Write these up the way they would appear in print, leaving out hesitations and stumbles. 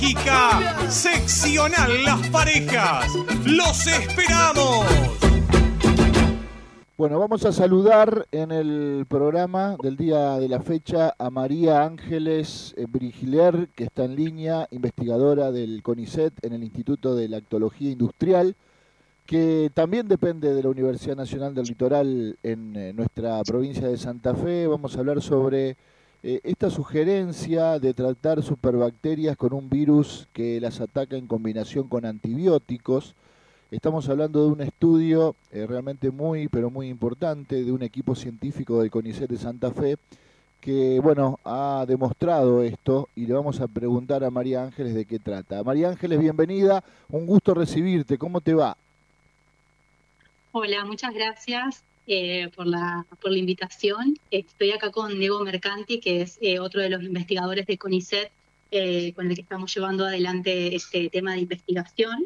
Kika, seccional las parejas. ¡Los esperamos! Bueno, vamos a saludar en el programa del día de la fecha a María Ángeles Brigiler, que está en línea, investigadora del CONICET en el Instituto de Lactología Industrial, que también depende de la Universidad Nacional del Litoral en nuestra provincia de Santa Fe. Vamos a hablar sobre esta sugerencia de tratar superbacterias con un virus que las ataca en combinación con antibióticos. Estamos hablando de un estudio realmente pero muy importante de un equipo científico del CONICET de Santa Fe que, bueno, ha demostrado esto y le vamos a preguntar a María Ángeles de qué trata. María Ángeles, bienvenida, un gusto recibirte, ¿cómo te va? Hola, muchas gracias por la invitación. Estoy acá con Diego Mercanti, que es otro de los investigadores de CONICET, con el que estamos llevando adelante este tema de investigación.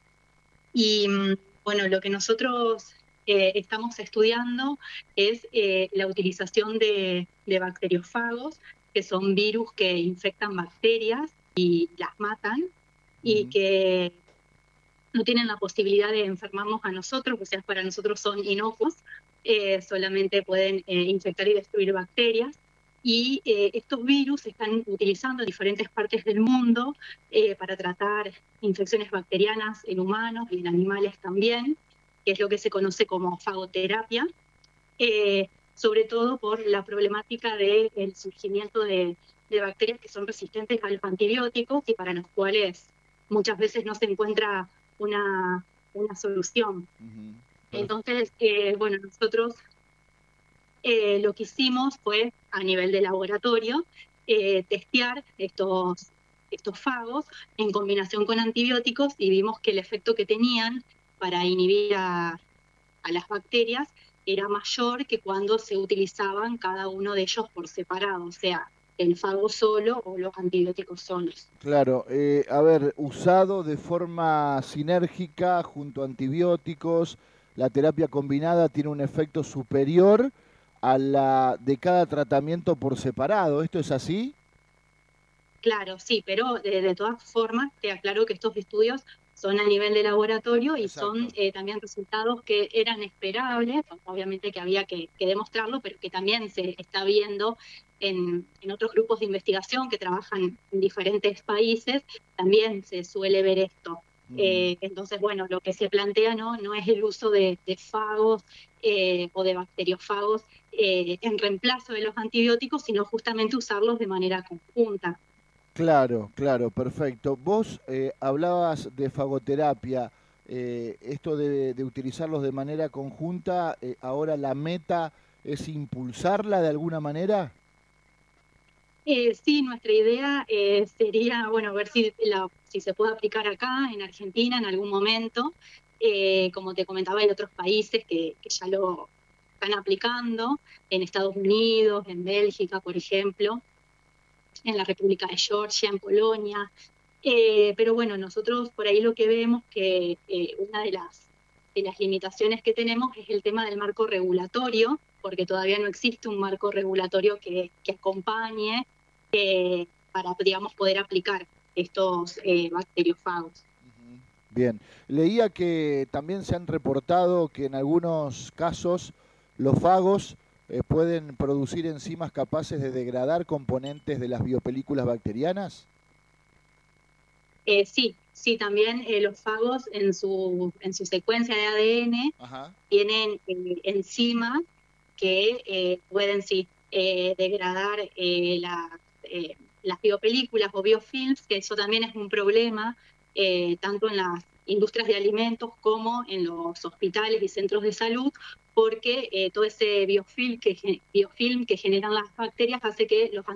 Y bueno, lo que nosotros estamos estudiando es la utilización de bacteriófagos, que son virus que infectan bacterias y las matan, y que no tienen la posibilidad de enfermarnos a nosotros, o sea, para nosotros son inocuos, solamente pueden infectar y destruir bacterias. Y estos virus se están utilizando en diferentes partes del mundo para tratar infecciones bacterianas en humanos y en animales también, que es lo que se conoce como fagoterapia, sobre todo por la problemática del surgimiento de bacterias que son resistentes a los antibióticos y para los cuales muchas veces no se encuentra una solución. Entonces, bueno, nosotros lo que hicimos fue, a nivel de laboratorio, testear estos fagos en combinación con antibióticos y vimos que el efecto que tenían para inhibir a las bacterias era mayor que cuando se utilizaban cada uno de ellos por separado, o sea, el fago solo o los antibióticos solos. Claro, a ver, usado de forma sinérgica junto a antibióticos, la terapia combinada tiene un efecto superior a la de cada tratamiento por separado. ¿Esto es así? Claro, sí, pero de todas formas te aclaro que estos estudios son a nivel de laboratorio y Exacto. son también resultados que eran esperables, obviamente que había que demostrarlo, pero que también se está viendo en otros grupos de investigación que trabajan en diferentes países, también se suele ver esto. Entonces, bueno, lo que se plantea no es el uso de fagos o de bacteriófagos en reemplazo de los antibióticos, sino justamente usarlos de manera conjunta. Claro, claro, perfecto. Vos hablabas de fagoterapia, esto de utilizarlos de manera conjunta, ahora la meta es impulsarla de alguna manera. Sí, nuestra idea sería, bueno, ver si se puede aplicar acá, en Argentina, en algún momento. Como te comentaba, hay otros países que ya lo están aplicando, en Estados Unidos, en Bélgica, por ejemplo, en la República de Georgia, en Polonia. Pero bueno, nosotros por ahí lo que vemos que una de las limitaciones que tenemos es el tema del marco regulatorio, porque todavía no existe un marco regulatorio que acompañe para, digamos, poder aplicar estos bacteriófagos. Bien, leía que también se han reportado que en algunos casos los fagos pueden producir enzimas capaces de degradar componentes de las biopelículas bacterianas. Sí, también los fagos en su secuencia de ADN tienen enzimas que pueden degradar las biopelículas o biofilms, que eso también es un problema tanto en las industrias de alimentos como en los hospitales y centros de salud, porque todo ese biofilm que generan las bacterias hace que los